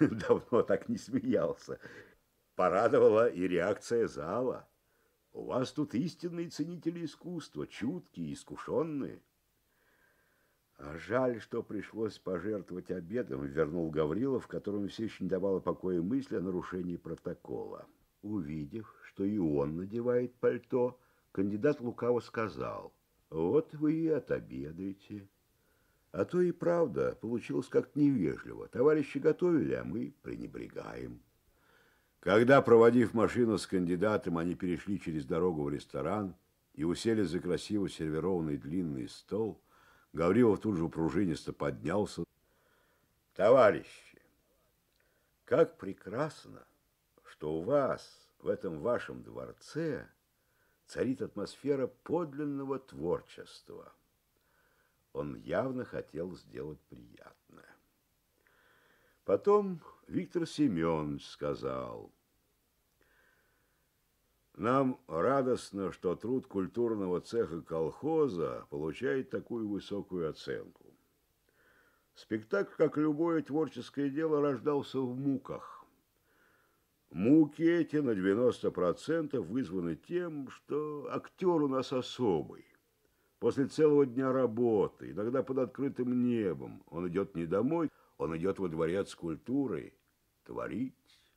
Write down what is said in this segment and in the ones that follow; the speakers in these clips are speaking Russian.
Давно так не смеялся. Порадовала и реакция зала. У вас тут истинные ценители искусства, чуткие, искушенные. А жаль, что пришлось пожертвовать обедом, вернул Гаврилов, которому все еще не давала покоя мысль о нарушении протокола. Увидев, что и он надевает пальто, кандидат лукаво сказал: вот вы и отобедаете. А то и правда, получилось как-то невежливо. Товарищи готовили, а мы пренебрегаем. Когда, проводив машину с кандидатом, они перешли через дорогу в ресторан и уселись за красиво сервированный длинный стол, Гаврилов тут же пружинисто поднялся. Товарищи, как прекрасно, что у вас в этом вашем дворце царит атмосфера подлинного творчества. Он явно хотел сделать приятное. Потом Виктор Семенович сказал: нам радостно, что труд культурного цеха колхоза получает такую высокую оценку. Спектакль, как любое творческое дело, рождался в муках. Муки эти на 90% вызваны тем, что актер у нас особый. После целого дня работы, иногда под открытым небом, он идет не домой, он идет во дворец культуры творить.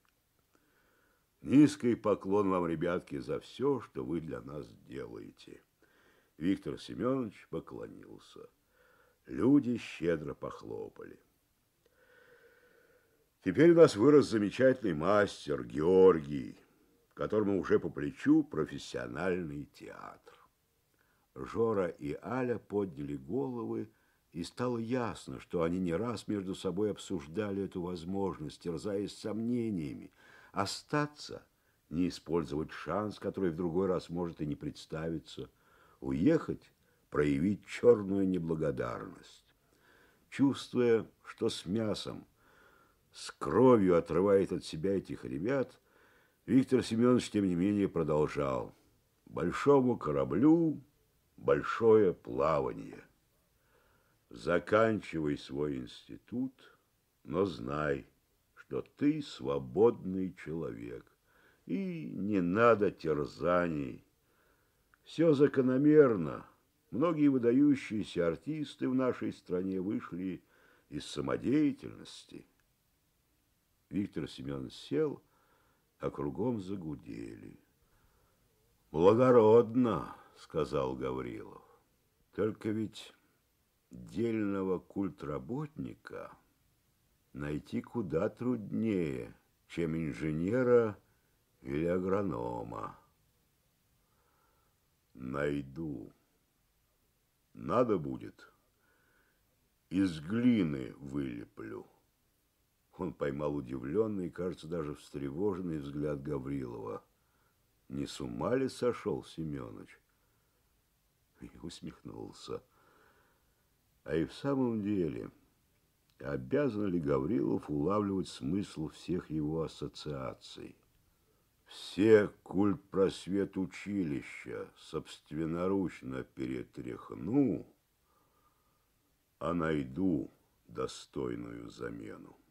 Низкий поклон вам, ребятки, за все, что вы для нас делаете. Виктор Семенович поклонился. Люди щедро похлопали. Теперь у нас вырос замечательный мастер Георгий, которому уже по плечу профессиональный театр. Жора и Аля подняли головы, и стало ясно, что они не раз между собой обсуждали эту возможность, терзаясь сомнениями, остаться, не использовать шанс, который в другой раз может и не представиться, уехать, проявить черную неблагодарность. Чувствуя, что с мясом, с кровью отрывает от себя этих ребят, Виктор Семенович, тем не менее, продолжал: большому кораблю большое плавание. Заканчивай свой институт, но знай, что ты свободный человек, и не надо терзаний. Все закономерно. Многие выдающиеся артисты в нашей стране вышли из самодеятельности. Виктор Семенович сел, а кругом загудели. Благородно, сказал Гаврилов. Только ведь дельного культработника найти куда труднее, чем инженера или агронома. Найду. Надо будет, из глины вылеплю. Он поймал удивленный, кажется, даже встревоженный взгляд Гаврилова. Не с ума ли сошел Семенович? И усмехнулся. А и в самом деле, обязан ли Гаврилов улавливать смысл всех его ассоциаций? Все культпросвет училища собственноручно перетряхну, а найду достойную замену.